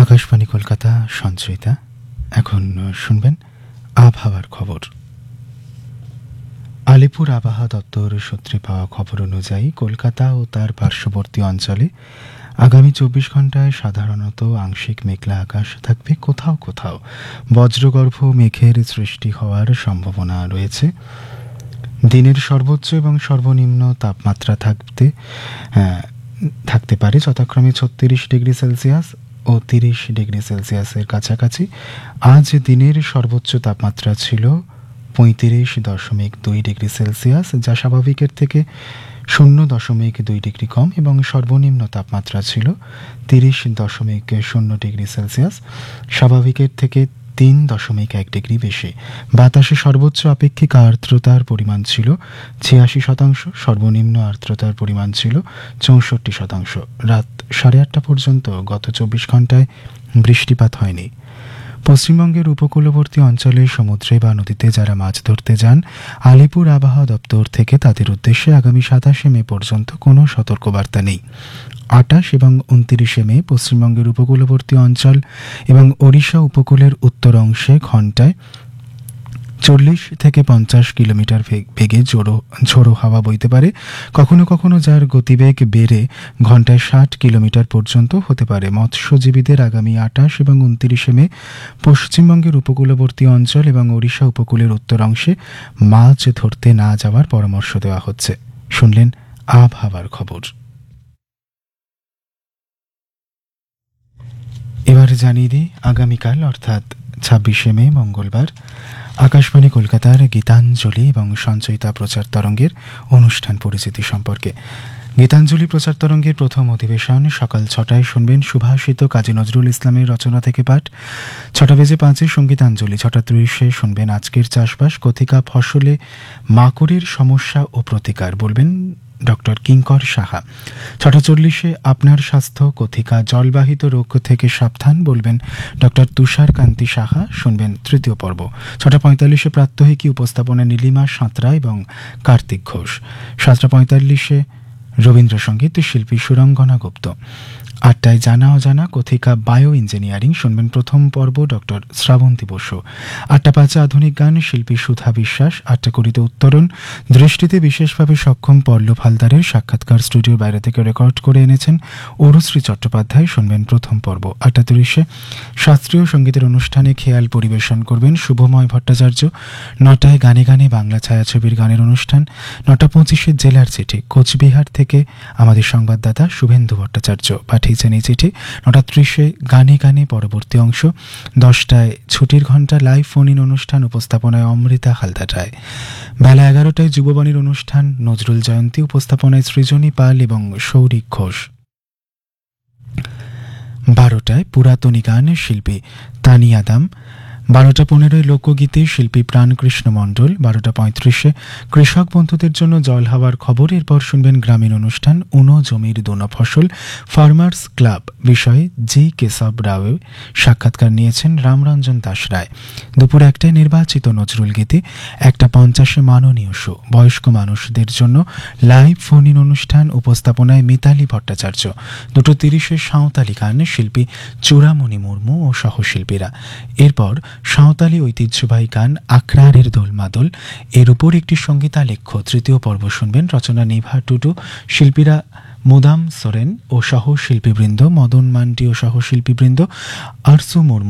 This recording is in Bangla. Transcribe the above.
আকাশবাণী কলকাতা সঞ্চয়িতা। এখন শুনবেন আবহাওয়ার খবর। আলিপুর আবহাওয়া দপ্তর সূত্রে পাওয়া খবর অনুযায়ী কলকাতা ও তার পার্শ্ববর্তী অঞ্চলে আগামী 24 ঘন্টায় সাধারণত আংশিক মেঘলা আকাশ থাকবে, কোথাও কোথাও বজ্রগর্ভ মেঘের সৃষ্টি হওয়ার সম্ভাবনা রয়েছে। দিনের সর্বোচ্চ এবং সর্বনিম্ন তাপমাত্রা থাকতে পারে যথাক্রমে 36 ডিগ্রি সেলসিয়াস ও 30 ডিগ্রি সেলসিয়াসের কাছাকাছি। আজ দিনের সর্বোচ্চ তাপমাত্রা ছিল 35.2 ডিগ্রি সেলসিয়াস, যা স্বাভাবিকের থেকে 0.2 ডিগ্রি কম, এবং সর্বনিম্ন তাপমাত্রা ছিল 30.0 ডিগ্রি সেলসিয়াস, স্বাভাবিকের থেকে 3.1 ডিগ্রি বেশি। বাতাসে সর্বোচ্চ আপেক্ষিক আর্দ্রতার পরিমাণ ছিল 86%, সর্বনিম্ন আর্দ্রতার পরিমাণ ছিল 64%। রাত 8:30 পর্যন্ত গত 24 ঘন্টায় বৃষ্টিপাত হয়নি। পশ্চিমবঙ্গের উপকূলবর্তী অঞ্চলে সমুদ্রে বা নদীতে যারা মাছ ধরতে যান, আলিপুর আবহাওয়া দপ্তর থেকে তাদের উদ্দেশ্যে আগামী 27 মে পর্যন্ত কোনো সতর্কবার্তা নেই। 28 এবং 29 মে পশ্চিমবঙ্গের উপকূলবর্তী অঞ্চল এবং ওড়িশা উপকূলের উত্তর অংশে ঘন্টায় 40 থেকে 50 কিলোমিটার বেগে ঝোড়ো হাওয়া বইতে পারে, কখনো কখনো যার গতিবেগ বেড়ে ঘন্টায় 60 কিলোমিটার পর্যন্ত হতে পারে। মৎস্যজীবীদের আগামী 28 এবং 29 মে পশ্চিমবঙ্গের উপকূলবর্তী অঞ্চল এবং ওড়িশা উপকূলের উত্তর অংশে মাছ ধরতে না যাওয়ার পরামর্শ দেওয়া হচ্ছে। শুনলেন আবহাওয়ার খবর। এবার জানিয়ে দিই আগামীকাল অর্থাৎ 26 মে মঙ্গলবার আকাশবাণী কলকাতার গীতাঞ্জলি এবং সঞ্চয়িতা প্রচার তরঙ্গের অনুষ্ঠান পরিচিতি সম্পর্কে। গীতাঞ্জলি প্রচার তরঙ্গের প্রথম অধিবেশন সকাল 6টায় শুনবেন সুভাষিত কাজী নজরুল ইসলামের রচনা থেকে পাঠ। 6:05 সঙ্গীতাঞ্জলি। 6:30 শুনবেন আজকের চাষবাস, কথিকা ফসলে মাকড়ের সমস্যা ও প্রতিকার, বলবেন ডক্টর কিঙ্কর সাহা। 6:40 আপনার স্বাস্থ্য, কথিকা জলবাহিত রোগ থেকে সাবধান, বলবেন ডক্টর তুষার কান্তি সাহা, শুনবেন তৃতীয় পর্ব। 6:45 প্রাত্যহিকী উপস্থাপনা নীলিমা সাঁতরা এবং কার্তিক ঘোষ। 7:45 রবীন্দ্রসঙ্গীত, শিল্পী সুরঙ্গনা গুপ্ত। 8টায় জানা অজানা, কথিকা বায়ো ইঞ্জিনিয়ারিং, শুনবেন প্রথম পর্ব ডক্টর শ্রাবন্তী বসু। 8:05 আধুনিক গান, শিল্পী সুধা বিশ্বাস। 8:20 উত্তরণ, দৃষ্টিতে বিশেষভাবে সক্ষম পল্লব হালদারের সাক্ষাৎকার স্টুডিওর বাইরে থেকে রেকর্ড করে এনেছেন অরুশ্রী চট্টোপাধ্যায়, শুনবেন প্রথম পর্ব। 8:30 শাস্ত্রীয় সঙ্গীতের অনুষ্ঠানে খেয়াল পরিবেশন করবেন শুভময় ভট্টাচার্য। 9টায় গানে গানে বাংলা ছায়াছবির গানের অনুষ্ঠান। 9:25 জেলার চিঠি, কোচবিহার থেকে আমাদের সংবাদদাতা শুভেন্দু ভট্টাচার্য পাঠিয়েছেন এই চিঠি। 9:30 গানে গানে পরবর্তী অংশ। 10টায় ছুটির ঘন্টা লাইভ ফোন ইন অনুষ্ঠান, উপস্থাপনায় অমৃতা হালদার রায়। বেলা 11টায় যুববাণীর অনুষ্ঠান নজরুল জয়ন্তী, উপস্থাপনায় সৃজনী পাল এবং সৌরিক ঘোষ। 12টায় পুরাতনী গান, শিল্পী তানিয়া দাম। 12:15 লোকগীতে শিল্পী প্রাণকৃষ্ণ মণ্ডল। 12:35 কৃষক বন্ধুদের জন্য জল হাওয়ার খবর। এরপর শুনবেন গ্রামীণ অনুষ্ঠান উনো জমির দুনো ফসল, ফার্মার্স ক্লাব বিষয়ে জি কেশব রাও সাক্ষাৎকার নিয়েছেন রামরঞ্জন দাস রায়। দুপুর 1টায় নির্বাচিত নজরুল গীতি। 1:50 মাননীয় শো, বয়স্ক মানুষদের জন্য লাইভ ফোন ইন অনুষ্ঠান, উপস্থাপনায় মিতালি ভট্টাচার্য। 2:30 সাঁওতালি গান, শিল্পী চূড়ামণি মুর্মু ও সহশিল্পীরা। এরপর সাঁওতালি ঐতিহ্যবাহী গান আখড়ারের দোলমাদল, এর উপর একটি সঙ্গীতালেখ্য তৃতীয় পর্ব শুনবেন। রচনা নিভা টুডু, শিল্পীরা মুদাম সোরেন ও সহশিল্পীবৃন্দ, মদন মান্ডি ও সহশিল্পীবৃন্দ, আরসু মুর্মু